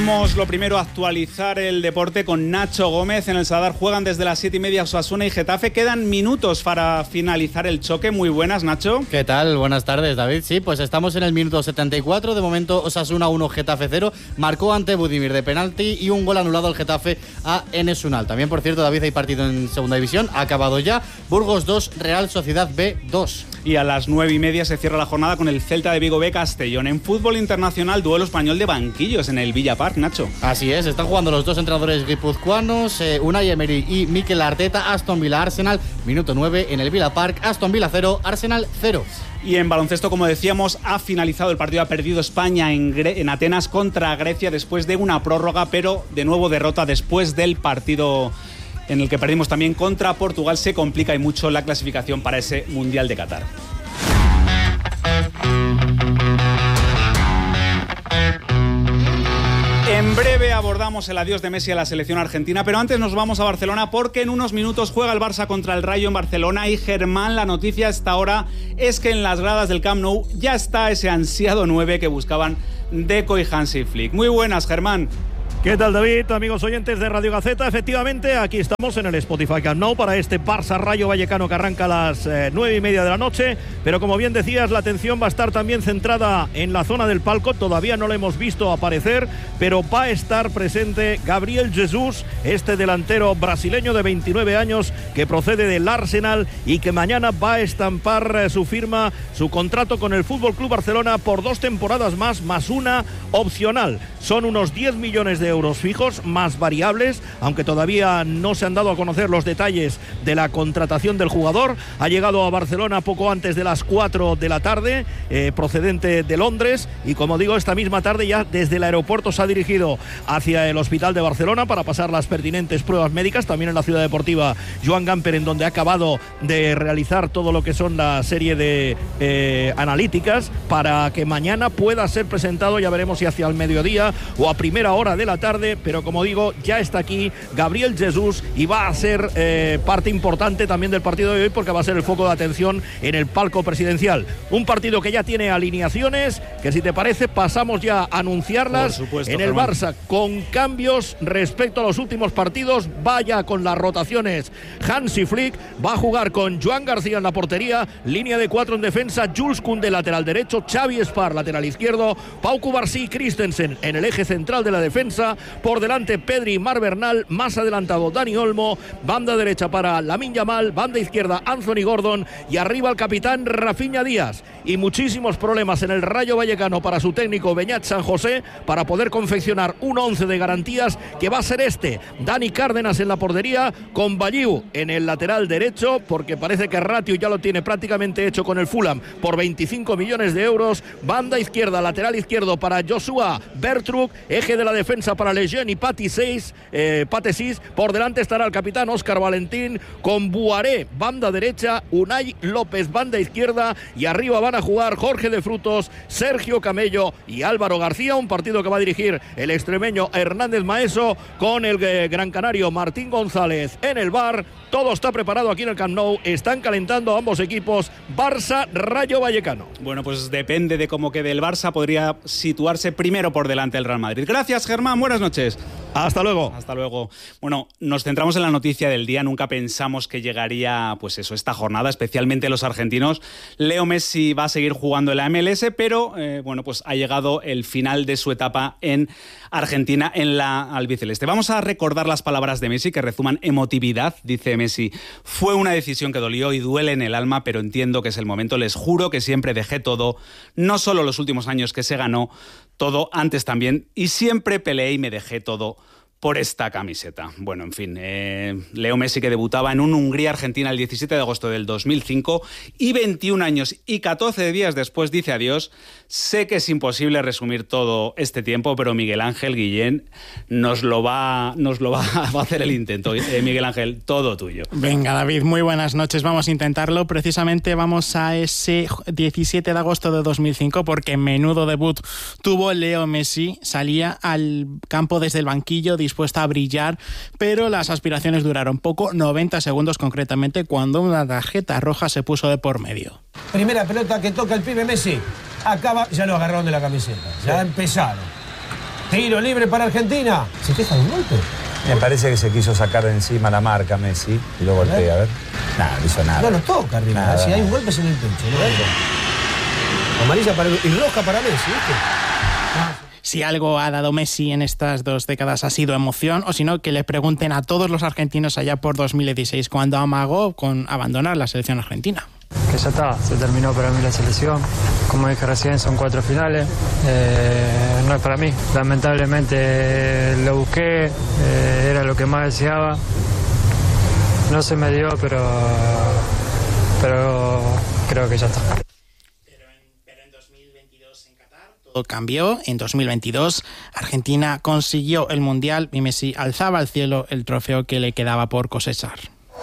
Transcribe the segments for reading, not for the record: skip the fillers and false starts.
Vamos lo primero a actualizar el deporte con Nacho Gómez. En el Sadar juegan desde las 7:30 Osasuna y Getafe. Quedan minutos para finalizar el choque. Muy buenas, Nacho. ¿Qué tal? Buenas tardes, David. Sí, pues estamos en el minuto 74. De momento, Osasuna 1, Getafe 0. Marcó ante Budimir de penalti y un gol anulado al Getafe a Enes Unal. También, por cierto, David, hay partido en segunda división. Ha acabado ya. Burgos 2, Real Sociedad B 2. Y a las 9:30 se cierra la jornada con el Celta de Vigo B Castellón. En fútbol internacional, duelo español de banquillos en el Villa Park, Nacho. Así es, están jugando los dos entrenadores guipuzcoanos, Unai Emery y Mikel Arteta. Aston Villa Arsenal, minuto 9 en el Villa Park. Aston Villa 0, Arsenal 0. Y en baloncesto, como decíamos, ha finalizado el partido. Ha perdido España en Atenas contra Grecia después de una prórroga, pero de nuevo derrota después del partido en el que perdimos también contra Portugal. Se complica y mucho la clasificación para ese Mundial de Qatar. En breve abordamos el adiós de Messi a la selección argentina, pero antes nos vamos a Barcelona porque en unos minutos juega el Barça contra el Rayo en Barcelona. Y Germán, la noticia hasta ahora es que en las gradas del Camp Nou ya está ese ansiado 9 que buscaban Deco y Hansi Flick. Muy buenas, Germán. ¿Qué tal, David? Amigos oyentes de Radio Gaceta, efectivamente, aquí estamos en el Spotify Camp Nou para este Barça Rayo Vallecano que arranca a las 9:30 de la noche, pero como bien decías, la atención va a estar también centrada en la zona del palco. Todavía no lo hemos visto aparecer, pero va a estar presente Gabriel Jesús, este delantero brasileño de 29 años que procede del Arsenal y que mañana va a estampar su firma, su contrato con el FC Barcelona por 2 temporadas más una opcional. Son unos 10 millones de euros fijos, más variables, aunque todavía no se han dado a conocer los detalles de la contratación del jugador. Ha llegado a Barcelona poco antes de las 4 de la tarde, procedente de Londres, y como digo, esta misma tarde ya desde el aeropuerto se ha dirigido hacia el Hospital de Barcelona para pasar las pertinentes pruebas médicas, también en la ciudad deportiva Joan Gamper, en donde ha acabado de realizar todo lo que son la serie de analíticas, para que mañana pueda ser presentado. Ya veremos si hacia el mediodía o a primera hora de la tarde, pero como digo, ya está aquí Gabriel Jesús y va a ser parte importante también del partido de hoy, porque va a ser el foco de atención en el palco presidencial. Un partido que ya tiene alineaciones, que si te parece pasamos ya a anunciarlas. Por supuesto, en el Germán. Barça, con cambios respecto a los últimos partidos, vaya con las rotaciones. Hansi Flick va a jugar con Joan García en la portería, línea de 4 en defensa, Jules Koundé lateral derecho, Xavi Espar lateral izquierdo, Pau Cubarsí y Christensen en el eje central de la defensa, por delante Pedri y Mar Bernal, más adelantado Dani Olmo, banda derecha para Lamine Yamal, banda izquierda Anthony Gordon y arriba el capitán Rafinha Díaz. Y muchísimos problemas en el Rayo Vallecano para su técnico Beñat San José para poder confeccionar un 11 de garantías que va a ser este: Dani Cárdenas en la portería, con Balliu en el lateral derecho, porque parece que Ratio ya lo tiene prácticamente hecho con el Fulham por 25 millones de euros, banda izquierda, lateral izquierdo para Joshua Bertruk, eje de la defensa para Lejeune y Pate 6, por delante estará el capitán Óscar Valentín, con Buaré banda derecha, Unai López banda izquierda, y arriba van a jugar Jorge de Frutos, Sergio Camello y Álvaro García. Un partido que va a dirigir el extremeño Hernández Maeso, con el gran canario Martín González en el bar. Todo está preparado aquí en el Camp Nou, están calentando ambos equipos. Barça Rayo Vallecano. Bueno, pues depende de cómo quede el Barça, podría situarse primero por delante del Real Madrid. Gracias, Germán, buenas noches. Hasta luego. Hasta luego. Bueno, nos centramos en la noticia del día. Nunca pensamos que llegaría, pues eso, esta jornada, especialmente los argentinos. Leo Messi va a seguir jugando en la MLS, pero bueno, pues ha llegado el final de su etapa en Argentina, en la albiceleste. Vamos a recordar las palabras de Messi, que rezuman emotividad. Dice Messi: fue una decisión que dolió y duele en el alma, pero entiendo que es el momento. Les juro que siempre dejé todo, no solo los últimos años que se ganó, todo antes también, y siempre peleé y me dejé todo por esta camiseta. Bueno, en fin, Leo Messi, que debutaba en un Hungría-Argentina el 17 de agosto del 2005 y 21 años y 14 días después dice adiós. Sé que es imposible resumir todo este tiempo, pero Miguel Ángel Guillén nos lo va a hacer el intento. Miguel Ángel, todo tuyo. Venga, David, muy buenas noches. Vamos a intentarlo. Precisamente vamos a ese 17 de agosto de 2005, porque menudo debut tuvo Leo Messi. Salía al campo desde el banquillo dispuesta a brillar, pero las aspiraciones duraron poco, 90 segundos concretamente, cuando una tarjeta roja se puso de por medio. Primera pelota que toca el pibe Messi. Acaba, ya lo agarraron de la camiseta. Ya empezaron. Tiro libre para Argentina. ¿Se queja de un golpe? Me parece que se quiso sacar de encima la marca Messi y lo golpea, a ver. Nada, no hizo nada. No lo toca arriba. Nada. Si hay un golpe es en el pecho. ¿No? Amarilla para y roja para Messi, ¿viste? Si algo ha dado Messi en estas 2 décadas ha sido emoción, o si no, que le pregunten a todos los argentinos allá por 2016, cuando amagó con abandonar la selección argentina. Que ya está, se terminó para mí la selección. Como dije recién, son 4 finales. No es para mí. Lamentablemente lo busqué, era lo que más deseaba. No se me dio, pero creo que ya está. Todo cambió. En 2022, Argentina consiguió el Mundial y Messi alzaba al cielo el trofeo que le quedaba por cosechar.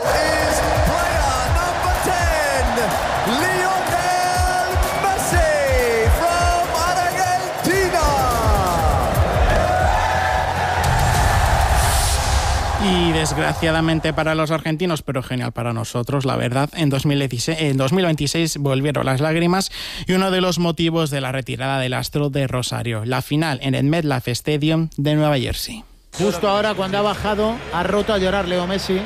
Y desgraciadamente para los argentinos, pero genial para nosotros, la verdad, en 2026 volvieron las lágrimas y uno de los motivos de la retirada del astro de Rosario, la final en el MetLife Stadium de Nueva Jersey. Justo ahora, cuando ha bajado, ha roto a llorar Leo Messi.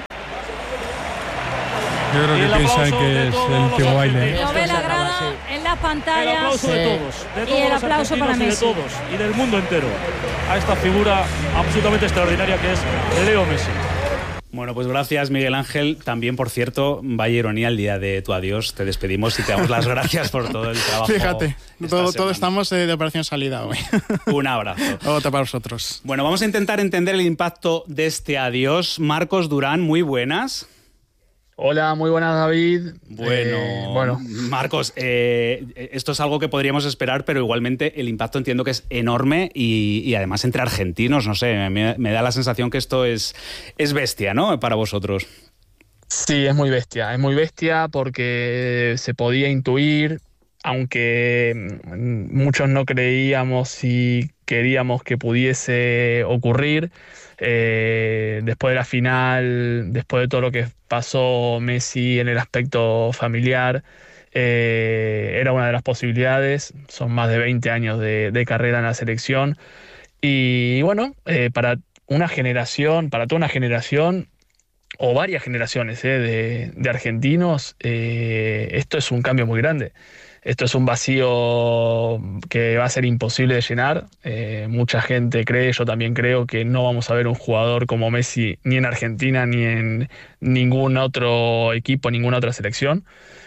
Yo creo que piensan que es el último baile. Lo ve la grada en las pantallas. El aplauso de todos Y el aplauso para Messi. De todos y del mundo entero a esta figura absolutamente extraordinaria que es Leo Messi. Bueno, pues gracias, Miguel Ángel. También, por cierto, vaya ironía el día de tu adiós. Te despedimos y te damos las gracias por todo el trabajo. Fíjate, todo estamos de operación salida hoy. Un abrazo. Otra para vosotros. Bueno, vamos a intentar entender el impacto de este adiós. Marcos Durán, muy buenas. Hola, muy buenas, David. Bueno, Marcos, esto es algo que podríamos esperar, pero igualmente el impacto entiendo que es enorme y además entre argentinos, no sé, me da la sensación que esto es bestia, ¿no?, para vosotros. Sí, es muy bestia porque se podía intuir, aunque muchos no creíamos y queríamos que pudiese ocurrir. Después de la final, después de todo lo que pasó Messi en el aspecto familiar, era una de las posibilidades. Son más de 20 años de carrera en la selección y bueno, para toda una generación o varias generaciones de argentinos, esto es un cambio muy grande. Esto es un vacío que va a ser imposible de llenar. Mucha gente cree, yo también creo, que no vamos a ver un jugador como Messi ni en Argentina ni en ningún otro equipo, ninguna otra selección.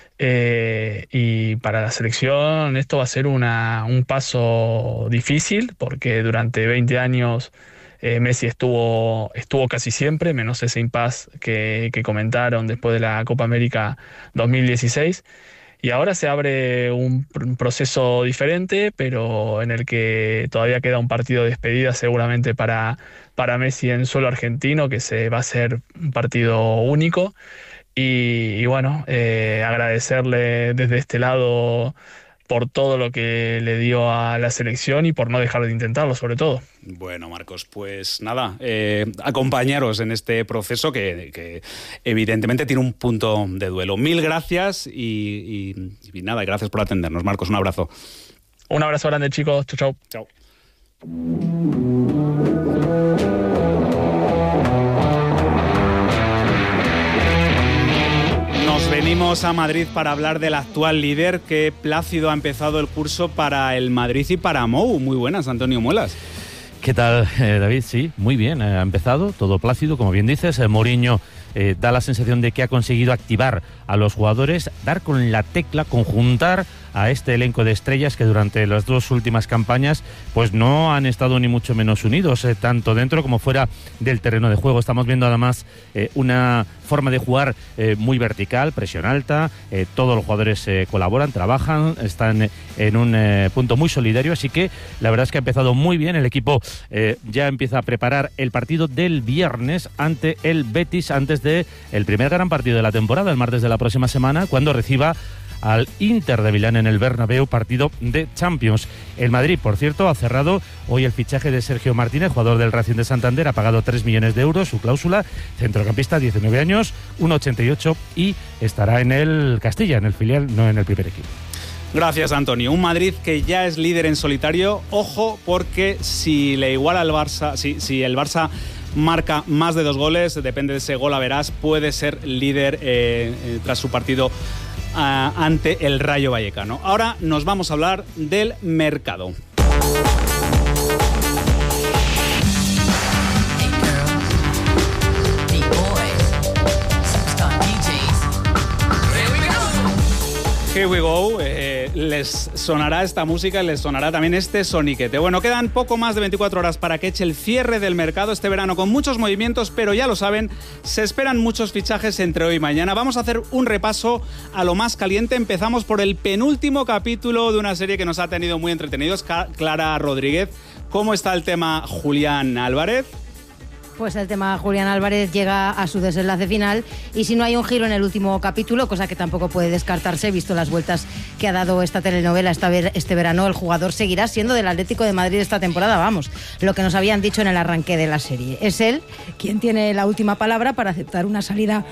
Y para la selección esto va a ser un paso difícil porque durante 20 años Messi estuvo casi siempre, menos ese impasse que comentaron después de la Copa América 2016. Y ahora se abre un proceso diferente, pero en el que todavía queda un partido de despedida seguramente para Messi en suelo argentino, que se va a ser un partido único. Y bueno, agradecerle desde este lado por todo lo que le dio a la selección y por no dejar de intentarlo, sobre todo. Bueno, Marcos, pues nada, acompañaros en este proceso que evidentemente tiene un punto de duelo. Mil gracias y nada, gracias por atendernos, Marcos, un abrazo. Un abrazo grande, chicos. Chau. Chao. Nos venimos a Madrid para hablar del actual líder. Qué plácido ha empezado el curso para el Madrid y para Mou. Muy buenas, Antonio Muelas. ¿Qué tal, David? Sí, muy bien, ha empezado, todo plácido, como bien dices. Mourinho da la sensación de que ha conseguido activar a los jugadores, dar con la tecla, conjuntar a este elenco de estrellas que durante las 2 últimas campañas pues no han estado ni mucho menos unidos, tanto dentro como fuera del terreno de juego. Estamos viendo además una forma de jugar muy vertical, presión alta, todos los jugadores colaboran, trabajan, están en un punto muy solidario, así que la verdad es que ha empezado muy bien. El equipo ya empieza a preparar el partido del viernes ante el Betis, antes de el primer gran partido de la temporada, el martes de la próxima semana, cuando reciba al Inter de Milán en el Bernabéu, partido de Champions. El Madrid, por cierto, ha cerrado hoy el fichaje de Sergio Martínez, jugador del Racing de Santander, ha pagado 3 millones de euros, su cláusula, centrocampista, 19 años, 1,88 y estará en el Castilla, en el filial, no en el primer equipo. Gracias, Antonio. Un Madrid que ya es líder en solitario. Ojo, porque si le iguala al Barça, si el Barça marca más de 2 goles, depende de ese gol a verás, puede ser líder tras su partido ante el Rayo Vallecano. Ahora nos vamos a hablar del mercado. Here we go. Les sonará esta música y les sonará también este soniquete. Bueno, quedan poco más de 24 horas para que eche el cierre del mercado este verano con muchos movimientos, pero ya lo saben, se esperan muchos fichajes entre hoy y mañana. Vamos a hacer un repaso a lo más caliente. Empezamos por el penúltimo capítulo de una serie que nos ha tenido muy entretenidos. Clara Rodríguez, ¿cómo está el tema Julián Álvarez? Pues el tema Julián Álvarez llega a su desenlace final y si no hay un giro en el último capítulo, cosa que tampoco puede descartarse, visto las vueltas que ha dado esta telenovela este verano, el jugador seguirá siendo del Atlético de Madrid esta temporada, vamos, lo que nos habían dicho en el arranque de la serie. Es él quien tiene la última palabra para aceptar una salida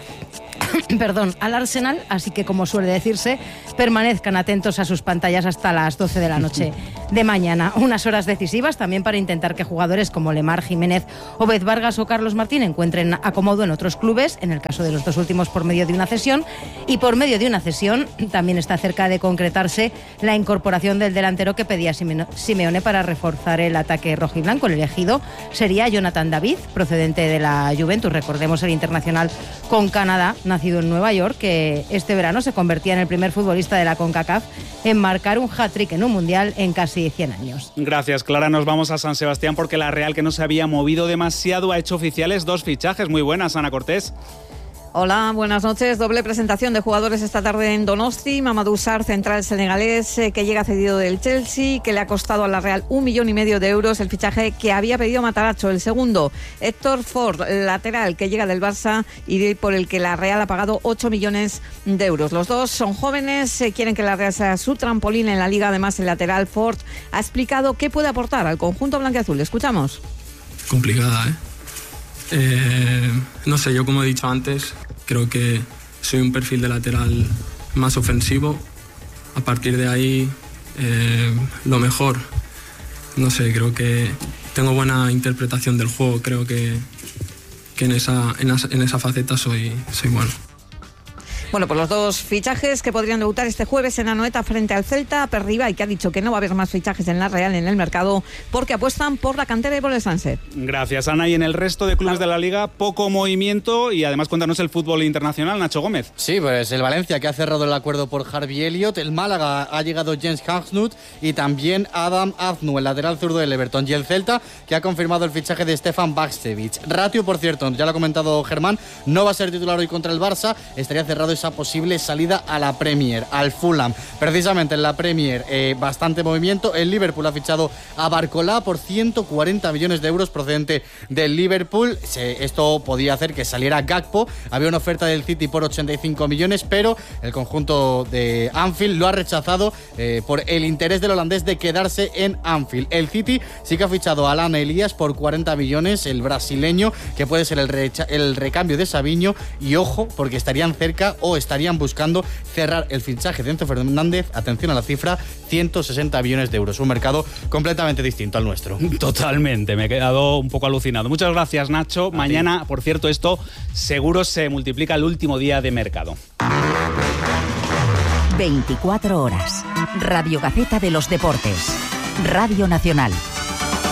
al Arsenal, así que como suele decirse, permanezcan atentos a sus pantallas hasta las 12 de la noche de mañana. Unas horas decisivas también para intentar que jugadores como Lemar, Jiménez, Obed Vargas o Carlos Martín encuentren acomodo en otros clubes, en el caso de los 2 últimos por medio de una cesión, y por medio de una cesión también está cerca de concretarse la incorporación del delantero que pedía Simeone para reforzar el ataque rojiblanco. El elegido sería Jonathan David, procedente de la Juventus, recordemos el internacional con Canadá, nacido en Nueva York, que este verano se convertía en el primer futbolista de la CONCACAF en marcar un hat-trick en un mundial en casi 100 años. Gracias, Clara. Nos vamos a San Sebastián porque la Real, que no se había movido demasiado, ha hecho oficiales 2 fichajes. Muy buenas, Ana Cortés. Hola, buenas noches. Doble presentación de jugadores esta tarde en Donosti. Mamadou Sarr, central senegalés, que llega cedido del Chelsea, que le ha costado a la Real 1,5 millones de euros el fichaje que había pedido Matarazzo. El segundo, Héctor Ford, lateral, que llega del Barça y por el que la Real ha pagado 8 millones de euros. Los dos son jóvenes, quieren que la Real sea su trampolín en la liga. Además, el lateral Ford ha explicado qué puede aportar al conjunto blanquiazul. Escuchamos. Complicada, no sé, yo como he dicho antes, creo que soy un perfil de lateral más ofensivo. A partir de ahí, lo mejor, no sé, creo que tengo buena interpretación del juego, creo que en esa faceta soy bueno. Bueno, pues los 2 fichajes que podrían debutar este jueves en Anoeta frente al Celta, Perriba, y que ha dicho que no va a haber más fichajes en la Real en el mercado porque apuestan por la cantera y por el Sunset. Gracias, Ana. Y en el resto de clubes de la Liga, poco movimiento y además cuéntanos el fútbol internacional, Nacho Gómez. Sí, pues el Valencia, que ha cerrado el acuerdo por Harvey Elliott, el Málaga ha llegado Jens Hagsnut y también Adam Aznu, el lateral zurdo del Everton, y el Celta, que ha confirmado el fichaje de Stefan Baksevic. Ratio, por cierto, ya lo ha comentado Germán, no va a ser titular hoy contra el Barça, estaría cerrado esa posible salida a la Premier, al Fulham. Precisamente en la Premier, bastante movimiento. El Liverpool ha fichado a Barcolá por 140 millones de euros procedente del Liverpool. Esto podía hacer que saliera Gakpo. Había una oferta del City por 85 millones, pero el conjunto de Anfield lo ha rechazado por el interés del holandés de quedarse en Anfield. El City sí que ha fichado a Alan Elías por 40 millones, el brasileño, que puede ser el recambio de Savinho, y ojo, porque estarían cerca o estarían buscando cerrar el fichaje de Enzo Fernández, atención a la cifra, 160 millones de euros, un mercado completamente distinto al nuestro. Totalmente, me he quedado un poco alucinado. Muchas gracias, Nacho. Mañana, por cierto, esto seguro se multiplica el último día de mercado. 24 horas. Radio Gaceta de los Deportes. Radio Nacional.